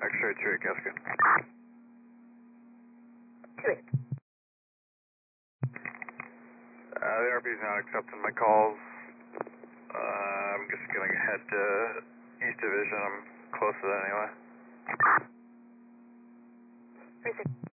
X-ray 2 Casca. 2-8. The RP's not accepting my calls. I'm just gonna head to East Division. I'm close to that anyway. 36.